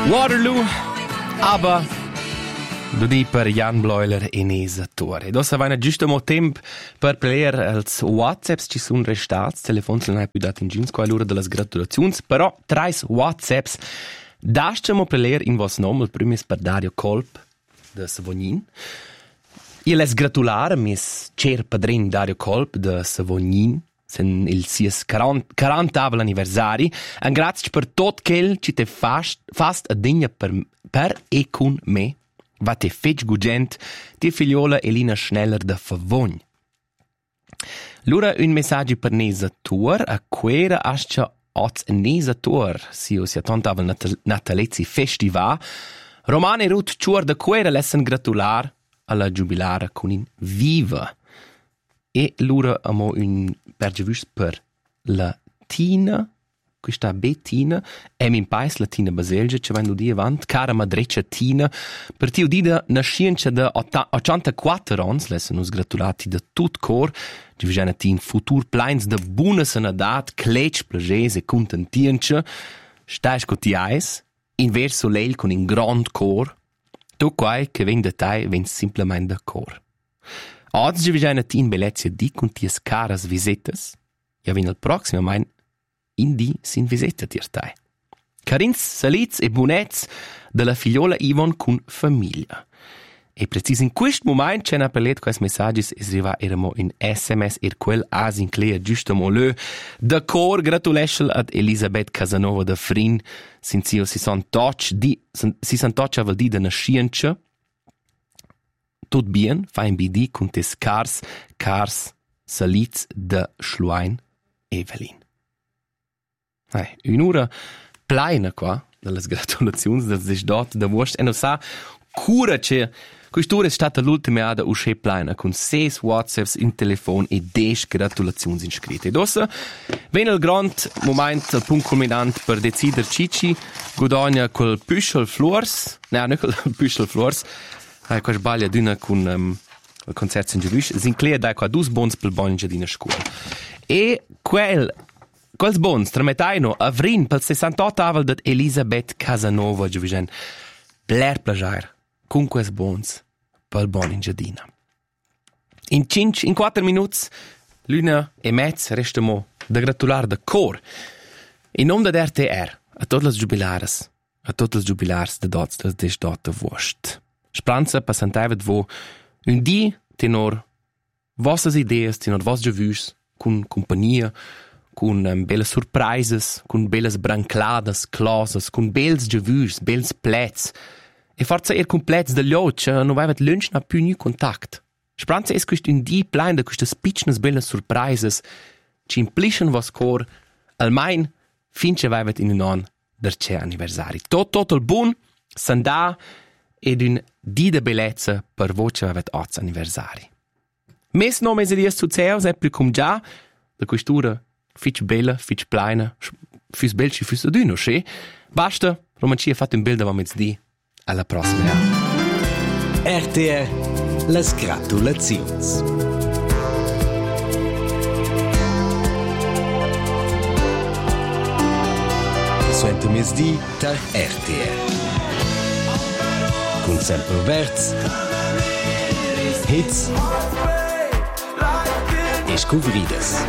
Waterloo, aber dudi per Jan Bloiler e Nesa Tore. Dossa vaina giusto mo temp per player als WhatsApps ci sun restats, telefons non hai più dat in gins qua l'ora de las gratulazions, però trais WhatsApps dascemo player in vos nom, il primis per Dario Kolb de Savognin. Io les gratular mis cer padrin Dario Kolb de Savognin, sen il sies 40 anniversari, en grazie per tot quel ci te fast a digna per e con me, va te fetch gugent, ti figliola Elina Schneller da Favogn. Lura un messaggio per Nesa Tour, a quera ascia oz Nesa Tour, si sia tontavel natalezi festival, Romane Ruth Ciur da quera lessen gratular alla giubilara con in viva. E lura amo un pergevus per la Tina, questa Bettina, e min pais la Tina Baselge, ce vanno di avant, cara madreccia Tina, per tiu dida nascienza da 84 ans, lessen us gratulati da tut cor, ci vigena tin futur plains da buona sanadat, clec, plagese, contentienza, stai scotiais, in verso leil con in grand cor, tu quai che ven da tai ven simplement da cor. Oggi vi già in bellezza di con ties caras visitas, ja vin al prossimo mein in di sin visita tirtai. Carins, salits e bunets della figliola Ivon con famiglia. E precis in quest moment c'è una pellet quest messaggis es riva eramo in SMS quel as in clea giusto mo le da cor gratulation ad Elisabeth Casanova da Frin sinzio si son touch aval di da nascienza. Tot bien, fein bidi con tes cars salits de Schluein Evelyn. Un'ora pleina qua, delle gratulazioni, del desdot, da vostra, e non sa, cura c'è, quest'ora è stata l'ultima ada uscì pleina, con 6 WhatsApps in telefono e 10 gratulazioni iscritte. Dossa, viene il grand momento, il punto culminante per decidere Cici, guadagna col Püschel Flores, no, non col Püschel Flores, qua sbaglia d'una con il concerto in Giavish, s'inclea dai qua 2 bons per bongia di una scuola. E quels bons tramettaino avrin per 68 aval dat Elisabeth Casanova Giavishen. Bler plagiar con quels bons per bon in Giadina. In 4 minuti, l'una e mezz restamo da gratular da cor. In nome da RTR, a tutti les jubilars de dots des dot vost. Spranza passantevet vo un di tenor vossas ideas, tenor vos giavus, con compagnia, con belle surprises, con belles brancladas, clauses, con bels giavus, bels plets. E forza complets de lloc, non vavet lunch na più nu contact. Spranza es quist un di plein de quistas pitchnas belles surprises, ci implishen vos cor, almain fince vavet in un an der c'è anniversari. Tot il bun, sanda ed un di de bellezza per voce vavet 8 anniversari. Mes nome es dies succeus, e più cum già, da quistura fitch bella, fitch pleina, füs belci, füs adüno, sche? Basta, romancia fatto un bild avam di. Alla prossima. RTR, las gratulazions. Suento mesdi ta RTR. Con sempre verts, hits e scuvrides.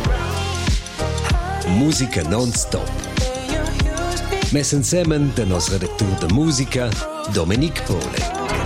Musica non-stop. Messen semen de nos redaktur de musica, Dominic Pole.